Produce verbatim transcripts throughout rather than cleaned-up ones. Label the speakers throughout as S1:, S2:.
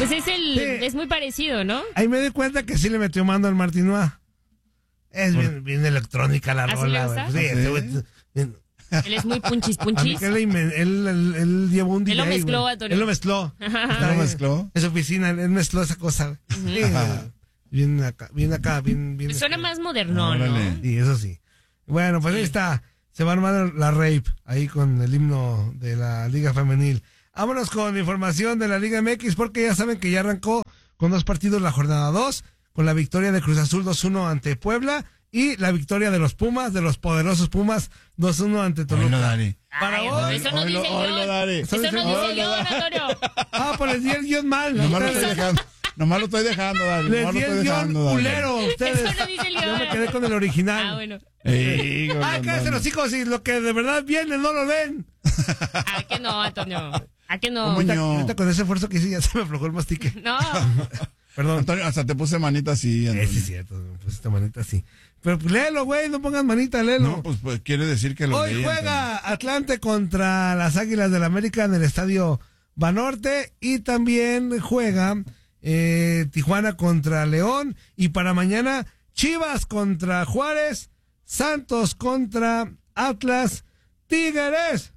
S1: Pues es el, sí. es muy parecido, ¿no?
S2: Ahí me di cuenta que sí le metió mando al Martinois. Es bien, bien electrónica la rola, güey. Sí,
S1: ¿Sí?
S2: Bien, bien.
S1: Él es muy punchis, punchis.
S2: Él, él, él, él, él llevó un D J.
S1: Él lo mezcló, Antonio.
S2: Él lo mezcló.
S3: ¿Él lo mezcló?
S2: En su oficina, él mezcló esa cosa, güey. Uh-huh. Sí, bien acá, bien acá, bien, bien.
S1: Pues suena más moderno, ¿no?
S2: Sí, eso sí. Bueno, pues sí. Ahí está. Se va a armar la rape ahí con el himno de la Liga Femenil. Vámonos con información de la Liga M X, porque ya saben que ya arrancó con dos partidos la jornada dos, con la victoria de Cruz Azul dos uno ante Puebla y la victoria de los Pumas, de los poderosos Pumas dos uno ante Toluca.
S3: Hoy no, Dani.
S2: Para
S1: Ay,
S2: hoy.
S1: Eso no
S3: hoy
S1: dice
S3: lo, hoy
S1: yo.
S3: lo daré.
S1: Eso no dice
S3: hoy
S1: yo, Antonio.
S2: Ah, pues les di el guión mal.
S3: Nomás lo estoy dejando. Nomás lo estoy dejando, Dani.
S2: Les
S3: Nomás
S2: di
S3: lo
S2: el
S3: estoy
S2: guión
S3: dejando, Dani.
S2: culero. Ustedes.
S1: Eso no dice el guión.
S2: Yo me quedé con el original.
S1: Ah, bueno.
S3: Ey,
S2: Ay, cállate los hijos y lo que de verdad viene no lo ven.
S1: ¿A qué no, Antonio? ¿A qué no?
S2: Ahorita, ahorita con ese esfuerzo que hice ya se me aflojó el mastique.
S1: No.
S2: Perdón.
S3: Antonio, hasta te puse manita así, Antonio.
S2: Eh, sí, es cierto, me pusiste manita así. Pero pues, léelo, güey, no pongas manita, léelo.
S3: No, pues, pues quiere decir que lo
S2: Hoy
S3: leí,
S2: juega
S3: Antonio.
S2: Atlante contra las Águilas del América en el Estadio Banorte y también juega eh, Tijuana contra León y para mañana Chivas contra Juárez, Santos contra Atlas, Tigres,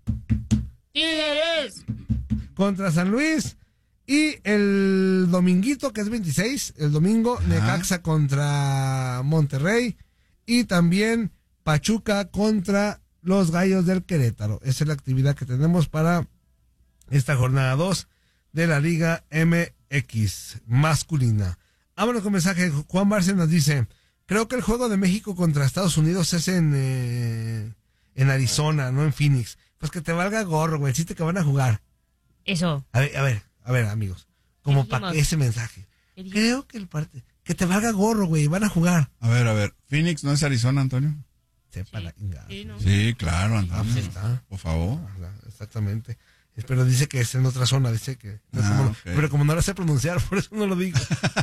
S1: Tigres
S2: contra San Luis y el dominguito que es veintiséis, el domingo Ajá. Necaxa contra Monterrey y también Pachuca contra los Gallos del Querétaro. Esa es la actividad que tenemos para esta jornada dos de la Liga M X masculina. Vámonos con mensaje. Juan Barce nos dice, creo que el juego de México contra Estados Unidos es en, eh, en Arizona, no en Phoenix. Pues que te valga gorro, güey, el chiste que van a jugar.
S1: Eso.
S2: A ver, a ver, a ver, amigos, como para ese mensaje. Creo que el parte, que te valga gorro, güey, van a jugar.
S3: A ver, a ver, ¿Phoenix no es Arizona, Antonio?
S2: Sepa
S1: sí.
S2: la ingada.
S1: Sí, no.
S3: Sí, claro, Antonio.
S2: Ah, pues está.
S3: Por favor.
S2: Exactamente. Pero dice que es en otra zona, dice que... No
S3: ah,
S2: como,
S3: okay.
S2: Pero como no la sé pronunciar, por eso no lo digo.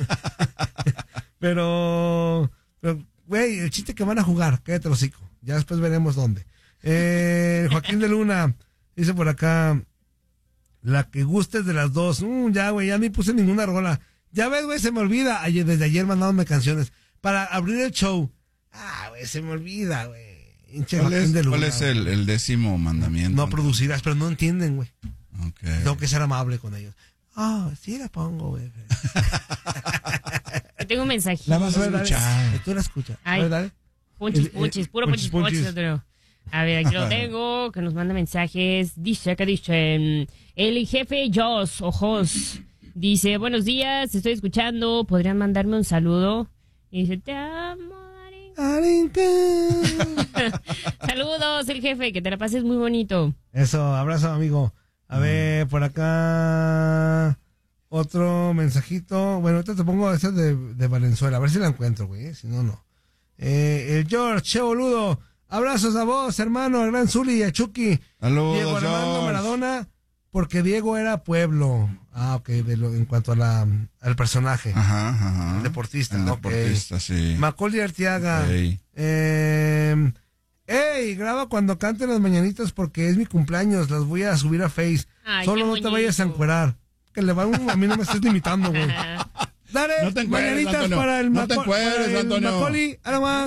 S2: pero, pero, güey, el chiste que van a jugar, cállate los hocico. Ya después veremos dónde. Eh, Joaquín de Luna dice por acá, la que gustes de las dos. Mm, ya, güey, ya ni puse ninguna rola. Ya ves, güey, se me olvida. Ayer, desde ayer mandándome canciones para abrir el show. Ah, güey, se me olvida, güey.
S3: ¿Cuál es, Luna, ¿cuál es el, el décimo mandamiento?
S2: No producirás, pero no entienden, güey.
S3: Okay.
S2: Tengo que ser amable con ellos. Ah, oh, sí la pongo, güey.
S1: Tengo un mensaje.
S2: La vas a escuchar. Tú la escuchas.
S1: Ay,
S2: a ver, dale.
S1: Punchis, punchis, puro punchis, punchis. punchis. A ver, aquí lo tengo, que nos manda mensajes. Dice, que dice, el jefe Joss, ojos, dice, buenos días, estoy escuchando, ¿podrían mandarme un saludo? Y dice, te amo. Saludos, el jefe, que te la pases muy bonito.
S2: Eso, abrazo, amigo. A mm. ver, por acá otro mensajito. Bueno, ahorita te pongo ese de, de Valenzuela, a ver si la encuentro, güey, ¿eh? Si no, no. Eh, el George, che boludo. Abrazos a vos, hermano, al gran Zuli y a Chucky.
S3: Saludos,
S2: Diego Armando
S3: George.
S2: Maradona, porque Diego era pueblo. Ah, ok, de lo, en cuanto a la, al personaje.
S3: Ajá, ajá.
S2: El deportista,
S3: El
S2: okay.
S3: deportista, sí.
S2: Macaulay Arteaga.
S3: Okay.
S2: Eh, ey, graba cuando canten las mañanitas porque es mi cumpleaños, las voy a subir a Face.
S1: Ay,
S2: solo no
S1: bonito.
S2: te vayas a encuerar. Que le va un, a mí no me estés limitando, güey. Dale,
S3: no te encueres,
S2: mañanitas
S3: Antonio.
S2: para el
S3: No te encueres, Antonio.
S2: Macaulay.